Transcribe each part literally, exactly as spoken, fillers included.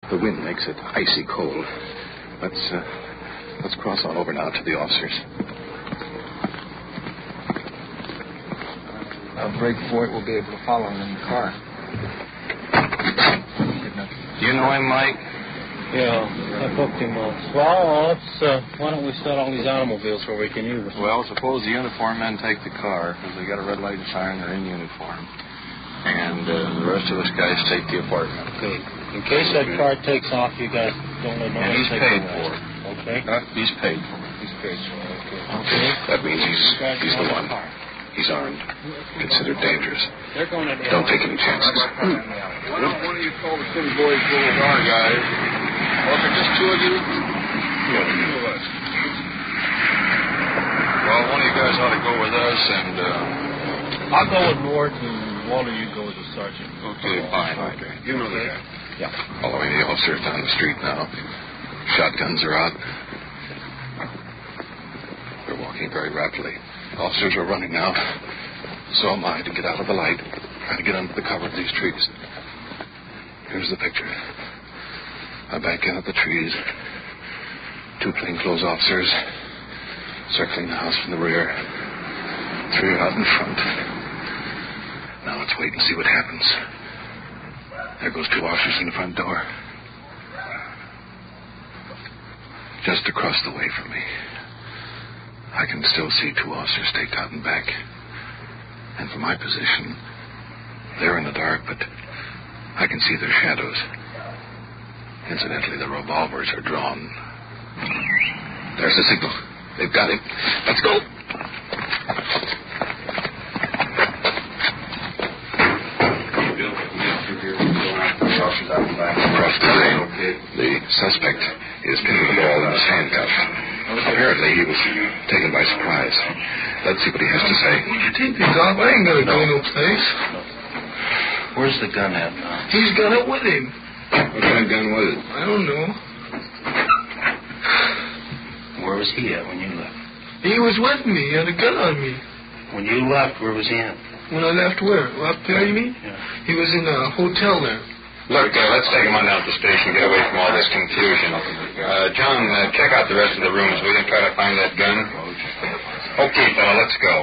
The wind makes it icy cold. Let's, uh, let's cross on over now to the officers. I'll break for it. We'll be able to follow him in the car. Do you know him, Mike? Yeah, I booked him once. Well, let's, uh, why don't we start all these automobiles where we can use them? Well, suppose the uniform men take the car, because they got a red light and siren, they're in uniform. And uh, the rest of us guys take the apartment. Okay. In case that car takes off, you guys don't let no And one he's take paid the for rest. it. Okay? Uh, he's paid for it. He's paid for it, okay. Okay. That means he's, You guys he's go the on one. car. He's armed, considered dangerous. They're going to the Don't take any chances. Why don't one of you call the city boys go with our guys? Or if it's just two of you? Yeah, two of us. Well, one of you guys ought to go with us, and, uh... I'll go with Mort, and one of you go with the sergeant. Okay, fine. Okay. You know the guy. Yeah. Following the officers down the street now. Shotguns are out. We're walking very rapidly. Officers are running now. So am I, to get out of the light. Trying to get under the cover of these trees. Here's the picture. I back in at the trees. Two plainclothes officers circling the house from the rear. Three are out in front. Now let's wait and see what happens. There goes two officers in the front door. Just across the way from me. I can still see two officers staked out in back. And from my position, they're in the dark, but I can see their shadows. Incidentally, the revolvers are drawn. There's the signal. They've got him. Let's go. Across the lane, the suspect is pinned to the wall and is handcuffed. Apparently, he was taken by surprise. Let's see what he has to say. Take the gun. I ain't gonna go no place. Where's the gun at now? He's got it with him. What kind of gun was it? I don't know. Where was he at when you left? He was with me. He had a gun on me. When you left, where was he at? When I left where? Up there, you mean? Yeah. He was in a hotel there. Look, uh, let's take him on down to the station, get away from all this confusion. Uh, John, uh, check out the rest of the rooms, will you, and try to find that gun? Okay, fella, let's go.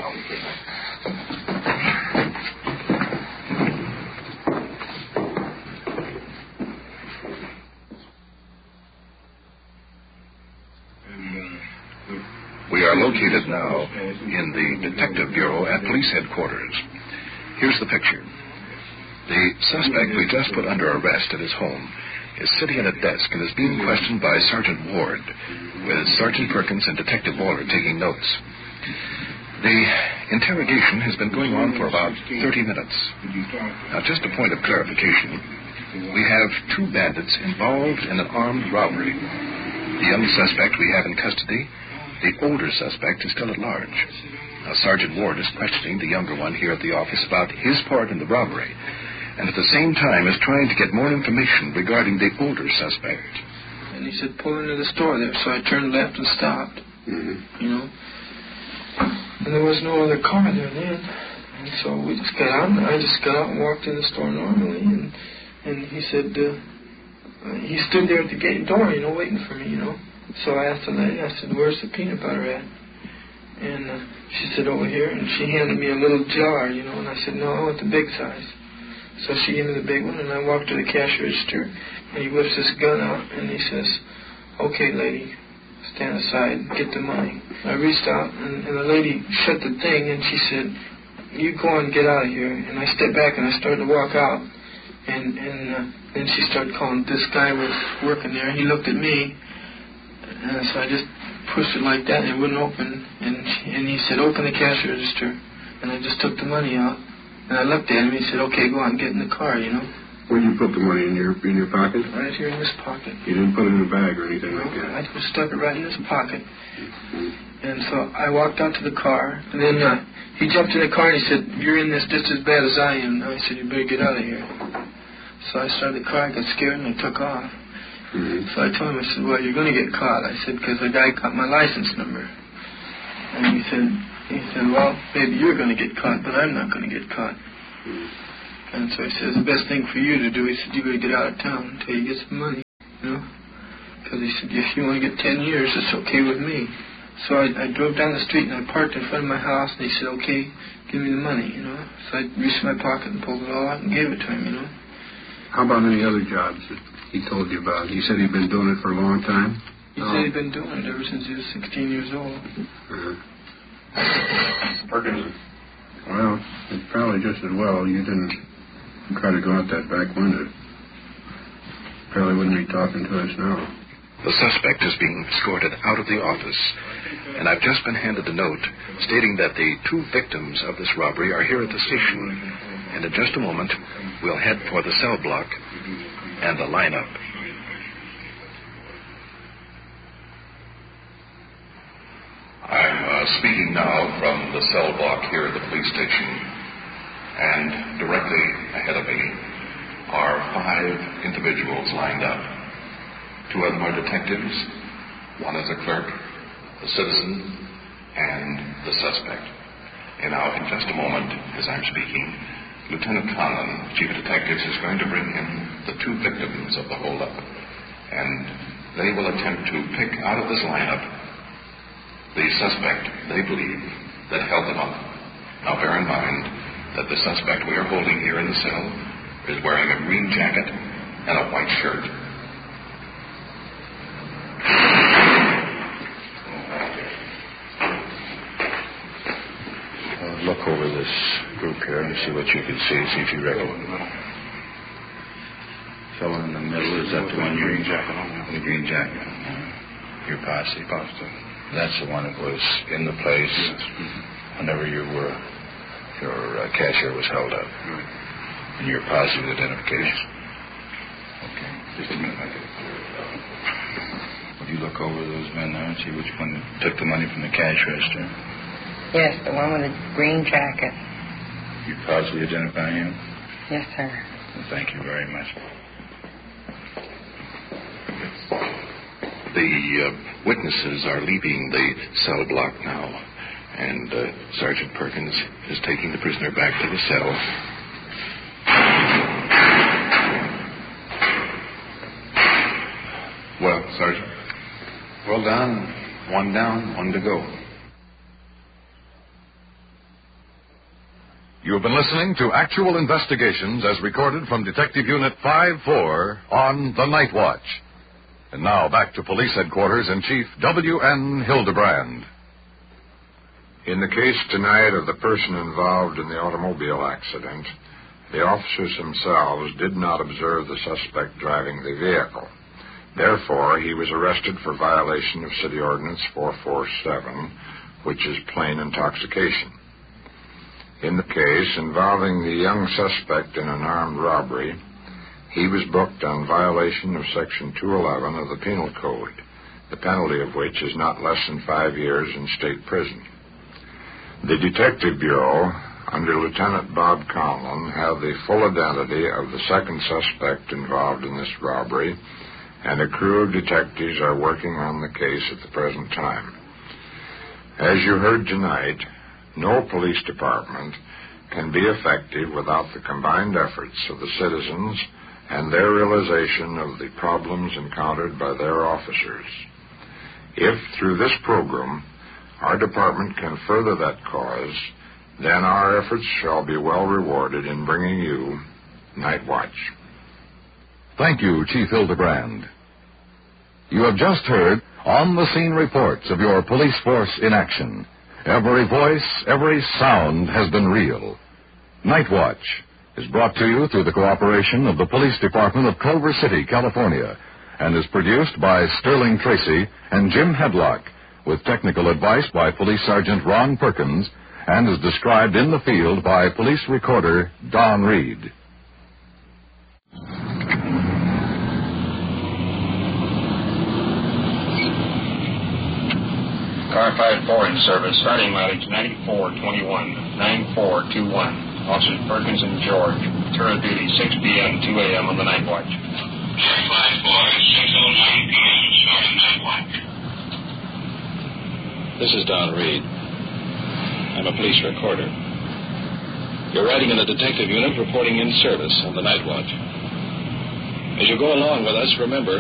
We are located now in the Detective Bureau at Police Headquarters. Here's the picture. The suspect we just put under arrest at his home is sitting at a desk and is being questioned by Sergeant Ward, with Sergeant Perkins and Detective Waller taking notes. The interrogation has been going on for about thirty minutes. Now, just a point of clarification. We have two bandits involved in an armed robbery. The young suspect we have in custody, the older suspect, is still at large. Now, Sergeant Ward is questioning the younger one here at the office about his part in the robbery, and at the same time is trying to get more information regarding the older suspect. And he said, pull into the store there. So I turned left and stopped. Mm-hmm. You know. And there was no other car there then. And so we just got out. I just got out and walked in the store normally. And and he said, uh, uh, he stood there at the gate door, you know, waiting for me, you know. So I asked the lady, I said, where's the peanut butter at? And uh, she said, over here. And she handed me a little jar, you know. And I said, no, I want the big size. So she gave me the big one, and I walked to the cash register, and he whips this gun out, and he says, okay, lady, stand aside, get the money. I reached out, and, and the lady shut the thing, and she said, you go on, get out of here. And I stepped back, and I started to walk out, and, and uh, then she started calling. This guy was working there, and he looked at me, and so I just pushed it like that, and it wouldn't open, and, she, and he said, open the cash register, and I just took the money out. And I looked at him, and he said, okay, go on, get in the car, you know. Where did you put the money? In your in your pocket? Right here in this pocket. You didn't put it in a bag or anything like that? I just stuck it right in this pocket. Mm-hmm. And so I walked out to the car, and then uh, he jumped in the car, and he said, you're in this just as bad as I am. And I said, you better get out of here. So I started the car, I got scared, and I took off. Mm-hmm. So I told him, I said, well, you're going to get caught. I said, because the guy got my license number. And he said, he said, well, maybe you're going to get caught, but I'm not going to get caught. Mm-hmm. And so he says, the best thing for you to do, he said, you got to get out of town until you get some money. you know. Because he said, if you want to get ten years, it's okay with me. So I, I drove down the street and I parked in front of my house, and he said, okay, give me the money, you know. So I reached in my pocket and pulled it all out and gave it to him, you know. How about any other jobs that he told you about? He said he'd been doing it for a long time? He oh. said he'd been doing it ever since he was sixteen years old. Uh-huh. Perkins. Well, it's probably just as well you didn't try to go out that back window. Probably wouldn't be talking to us now. The suspect is being escorted out of the office, and I've just been handed a note stating that the two victims of this robbery are here at the station, and in just a moment, we'll head for the cell block and the lineup. I'm uh, speaking now from the cell block here at the police station, and directly ahead of me are five individuals lined up. Two of them are detectives. One is a clerk, the citizen, and the suspect. And now, in just a moment, as I'm speaking, Lieutenant Conlon, Chief of Detectives, is going to bring in the two victims of the holdup. And they will attempt to pick out of this lineup the suspect, they believe, that held them up. Now, bear in mind that the suspect we are holding here in the cell is wearing a green jacket and a white shirt. Uh, look over this group here and see what you can see, see if you recognize it. Fellow in the middle, is that the one you're green jacket on? The green jacket. Your posse? Posse. That's the one that was in the place yes. whenever you were, your uh, cashier was held up. Right. And your posse with identification. Okay. Just a minute. I get it. Would you look over those men now and see which one took the money from the cash register? Yes, the one with the green jacket. You posse identify him? Yes, sir. Well, thank you very much. The uh, witnesses are leaving the cell block now, and uh, Sergeant Perkins is taking the prisoner back to the cell. Well, Sergeant? Well done. One down, one to go. You have been listening to Actual Investigations as recorded from Detective Unit five four on The Night Watch. And now back to Police Headquarters in Chief W N Hildebrand. In the case tonight of the person involved in the automobile accident, the officers themselves did not observe the suspect driving the vehicle. Therefore, he was arrested for violation of City Ordinance four forty-seven, which is plain intoxication. In the case involving the young suspect in an armed robbery, he was booked on violation of Section two eleven of the Penal Code, the penalty of which is not less than five years in state prison. The Detective Bureau, under Lieutenant Bob Conlon, have the full identity of the second suspect involved in this robbery, and a crew of detectives are working on the case at the present time. As you heard tonight, no police department can be effective without the combined efforts of the citizens and their realization of the problems encountered by their officers. If, through this program, our department can further that cause, then our efforts shall be well rewarded in bringing you Night Watch. Thank you, Chief Hildebrand. You have just heard on-the-scene reports of your police force in action. Every voice, every sound has been real. Night Watch is brought to you through the cooperation of the Police Department of Culver City, California, and is produced by Sterling Tracy and Jim Hedlock, with technical advice by Police Sergeant Ron Perkins, and is described in the field by Police Recorder Don Reed. Car five four in service, starting mileage ninety-four twenty-one, nine four two one. Officers Perkins and George, return of duty six p.m., two a.m. on the Night Watch. five four, six oh nine p.m., starting Night Watch. This is Don Reed. I'm a police recorder. You're riding in the detective unit reporting in service on the Night Watch. As you go along with us, remember,